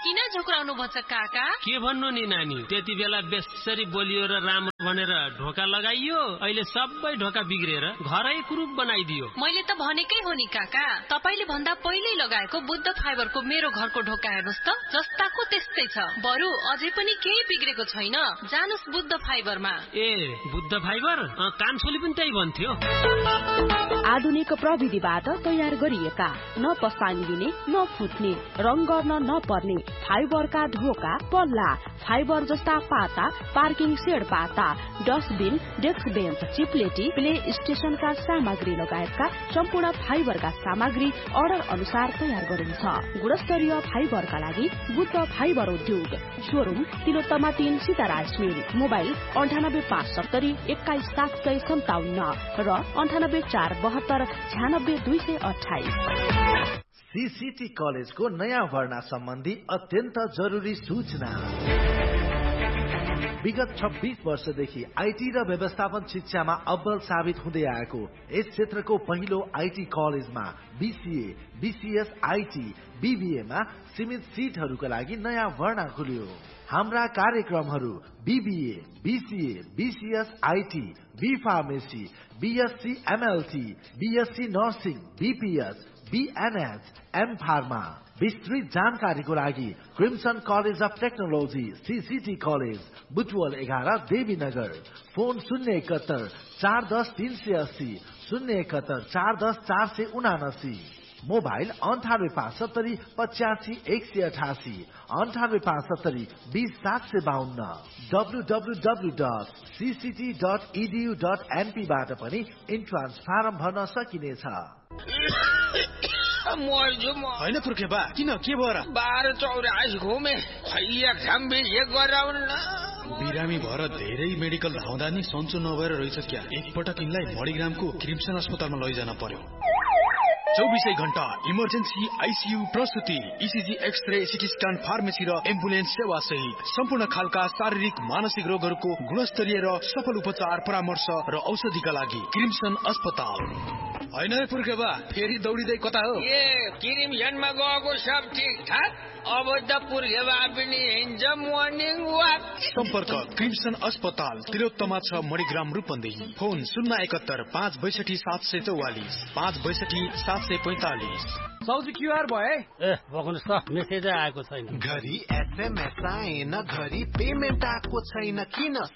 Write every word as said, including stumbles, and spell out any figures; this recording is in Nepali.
किन झुक्राउनु भन्छ काका? के भन्नु नि नानी, त्यति बेला बेसरी बोलियो र राम्रो भनेर ढोका लगाइयो, अहिले सबै ढोका बिग्रेर घरै कुरूप बनाइदियो। मैले त भनेकै हो नि काका, तपाईले भन्दा पहिल्यै लगाएको बुद्ध फाइबरको मेरो घरको ढोका हेर्नुस् त, जस्ताको त्यस्तै छ। बरु अझै पनि केही बिग्रेको छैन। जानुस् बुद्ध फाइबरमा। ए बुद्ध फाइबर? कान्छोली पनि त्यही भन्थ्यो। आधुनिक प्रविधिबाट तयार गरिएका, न पसाङ्गिने न फुट्ने, रङ गर्न नपर्ने फाइबरका ढोका, पल्ला, फाइबर जस्ता पाता, पार्किङ सेड पाता, डस्टबिन, डेस्क बेन्च, चिप्लेटी, प्ले स्टेशनका सामग्री लगायतका सम्पूर्ण फाइबरका सामग्री अर्डर अनुसार तयार गरिन्छ। गुणस्तरीय फाइबरका लागि बुद्ध फाइबर उद्योग, शोरूम तिलोत्तमा तीन सीताराज मिल, मोबाइल अन्ठानब्बे पाँच सत्तरी एक्काइस सात सय सन्ताउन्न र अन्ठानब्बे चार बहत्तर छ्यानब्बे दुई सय अठाइस। सीसीटी कलेजको नयाँ भर्ना सम्बन्धी अत्यन्त जरुरी सूचना। विगत छब्बीस वर्षदेखि आईटी र व्यवस्थापन शिक्षामा अव्वल साबित हुँदै आएको यस क्षेत्रको पहिलो आईटी कलेजमा बीसीए, बीसीएस आईटी, बीबीएमा सीमित सीटहरूका लागि नयाँ भर्ना खुल्यो। हाम्रा कार्यक्रमहरू BBA, BCA, BCS IT, be pharmacy, BSc MLT, BSc nursing, BPS, बीएनएच, am pharma. विस्तृत जानकारीको लागि crimson college of technology CCT college, Butwal एघार, देवीनगर। फोन शून्य एकहत्तर चार दस तीन सय अस्सी, शून्य एकहत्तर चार दस चार सय उनासी। मोबाइल अन्ठानब्बे पाँच सत्तरी पचासी एक सय अठासी, अन्ठानब्बे पाँच सत्तरी बीस सात सय बाहन्न। W W W dot CCT dot edu dot NP बाट पनि इन्ट्रान्स फारम भर्न सकिनेछ। होइन पुर्खेबा, किन के भयो र? बाह्र चौरासी घुमे, बिरामी भएर धेरै मेडिकल धाउँदा नि सन्चो नभएर रहेछ क्या। एकपटक यिनलाई मणिग्रामको क्रिम्सन अस्पतालमा लैजान पर्यो। चौबिसै घण्टा emergency, ICU, प्रसुति, ECG, x-ray, CT scan, pharmacy र एम्बुलेन्स सेवा सहित सम्पूर्ण खालका शारीरिक मानसिक रोगहरूको गुणस्तरीय र सफल उपचार, परामर्श र औषधिका लागि क्रिम्सन अस्पताल। होइन पुर्खेबा, फेरि दौडिँदै कता हो? ए क्रिम्सनमा गएको सब ठिक ठाक, अब त पुर्खेबा पनि हिँड्छ मर्निङ वाक। सम्पर्क क्रिम्सन अस्पताल, तिलोत्तमा छ, मणिग्राम, रूपन्देही। फोन शून्य एकहत्तर पाँच बैसठी सात सय चौवालिस, पाँच बैसठी सात सय पैंतालिस। सौजी क्युआर भयो? ए बग्नुहोस् त, मेसेजै आएको छैन। घरि एसएमएस आएन, घरि पेमेन्ट आएको छैन, किन